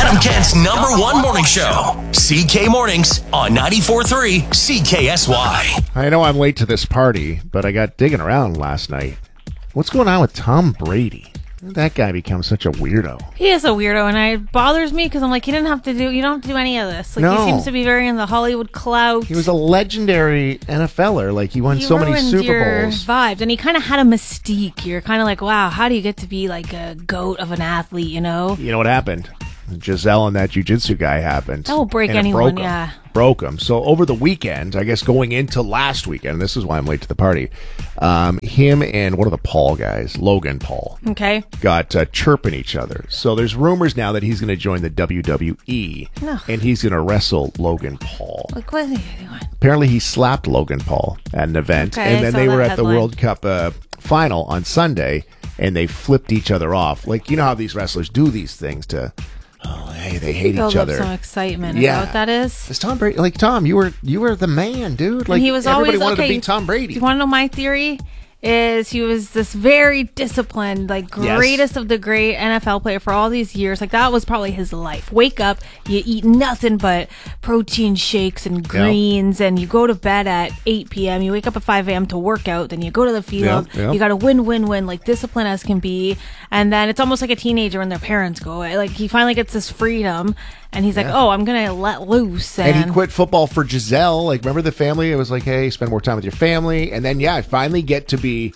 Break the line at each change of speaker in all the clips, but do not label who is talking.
Adam Kent's #1 morning show, CK Mornings on 94.3 CKSY.
I know I'm late to this party, but I got digging around last night. What's going on with Tom Brady? When did that guy become such a weirdo?
He is a weirdo, and it bothers me because I'm like, you don't have to do any of this. Like,
No.
he seems to be very in the Hollywood clout.
He was a legendary NFLer. Like, he won so many
ruined
Super
your
Bowls.
vibes, and he kind of had a mystique. You're kind of like, wow, how do you get to be like a goat of an athlete, you know?
You know what happened? Giselle and that jiu-jitsu guy happened.
That will break
and it
anyone,
broke him.
yeah.
Broke him. So over the weekend, I guess going into last weekend, this is why I'm late to the party, him and one of the Paul guys, Logan Paul,
Okay.
got chirping each other. So there's rumors now that he's going to join the WWE,
No.
and he's going to wrestle Logan Paul.
Like, what are you doing?
Apparently he slapped Logan Paul at an event,
Okay,
and then
I saw
they were
that
at the
headline.
World Cup final on Sunday, and they flipped each other off. Like, you know how these wrestlers do these things to... Oh, hey, they hate
Build
each
up
other.
some excitement.
Yeah.
Is that what that is?
It's Tom Brady. Like, Tom, you were the man, dude. Like,
And he was
everybody
always
wanted
okay.
to beat Tom Brady.
Do you want to know my theory? Is he was this very disciplined, like greatest of the great NFL player for all these years. Like, that was probably his life. Wake up, you eat nothing but protein shakes and greens, and you go to bed at 8 p.m. You wake up at 5 a.m. to work out, then you go to the field.
Yeah.
You got to win, like discipline as can be. And then it's almost like a teenager when their parents go away. Like, he finally gets this freedom, and he's like, oh, I'm going to let loose.
And he quit football for Giselle. Like, remember the family? It was like, hey, spend more time with your family. And then, I finally get to be,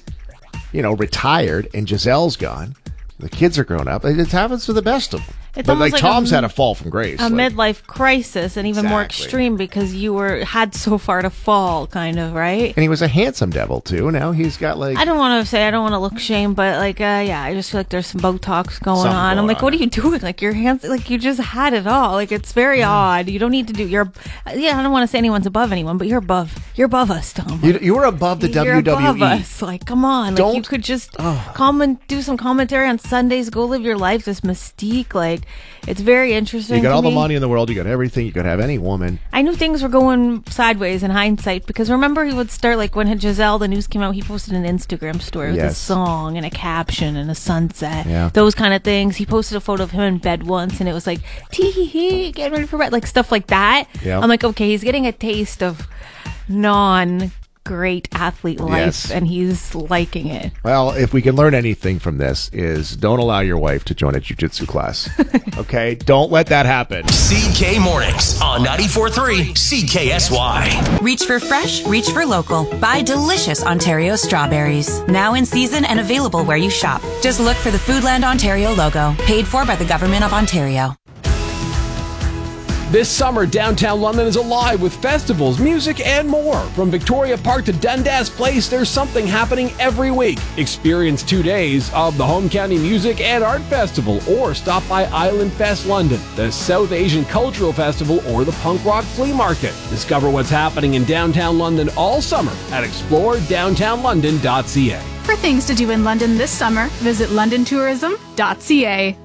retired, and Giselle's gone. The kids are grown up. It happens to the best of them.
It's
but,
almost
like,
like
Tom's had a fall from grace.
a midlife crisis, and even more
Exactly.
extreme because you had so far to fall, kind of, right?
And he was a handsome devil, too. Now he's got, like...
I don't want to look shame, but like, I just feel like there's some Botox going
Something
on. I'm
going
like,
on.
what are you doing? Like, your hands, like, you just had it all. Like, it's very odd. You don't need to do I don't want to say anyone's above anyone, but you're above us, Tom.
You were above the
You're
WWE.
above us. Like, come on. Like, you could just do some commentary on Sundays, go live your life, this mystique. Like, it's very interesting.
You got
to
all the
me.
money in the world. You got everything. You could have any woman.
I knew things were going sideways in hindsight because remember he would start like when Giselle, the news came out, he posted an Instagram story with a
Yes.
song and a caption and a sunset,
Yeah.
those kind of things. He posted a photo of him in bed once and it was like, tee hee hee, getting ready for bed, like stuff like that.
Yeah.
I'm like, okay, he's getting a taste of non-great athlete life
Yes.
and he's liking it.
Well, if we can learn anything from this is don't allow your wife to join a jiu-jitsu class. Okay? Don't let that happen.
CK Mornings on 94.3 CKSY.
Reach for fresh, reach for local. Buy delicious Ontario strawberries. Now in season and available where you shop. Just look for the Foodland Ontario logo. Paid for by the Government of Ontario.
This summer, downtown London is alive with festivals, music, and more. From Victoria Park to Dundas Place, there's something happening every week. Experience 2 days of the Home County Music and Art Festival, or stop by Island Fest London, the South Asian Cultural Festival, or the Punk Rock Flea Market. Discover what's happening in downtown London all summer at exploredowntownlondon.ca.
For things to do in London this summer, visit londontourism.ca.